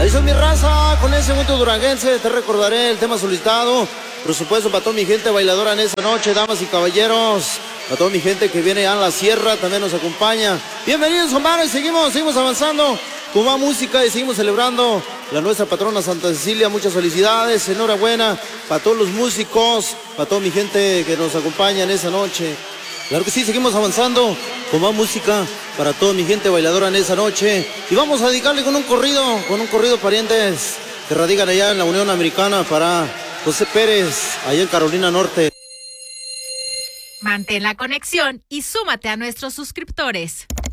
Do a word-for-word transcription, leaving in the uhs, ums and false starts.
Ahí son mi raza, con ese gusto duranguense, te recordaré el tema solicitado. Por supuesto, para toda mi gente bailadora en esta noche, damas y caballeros. Para toda mi gente que viene a la sierra, también nos acompaña. Bienvenidos, hermanos, y seguimos, seguimos avanzando con más música y seguimos celebrando la nuestra patrona Santa Cecilia. Muchas felicidades, enhorabuena para todos los músicos, para toda mi gente que nos acompaña en esa noche. Claro que sí, seguimos avanzando con más música para toda mi gente bailadora en esa noche. Y vamos a dedicarle con un corrido, con un corrido parientes que radican allá en la Unión Americana para José Pérez, allá en Carolina Norte. Mantén la conexión y súmate a nuestros suscriptores.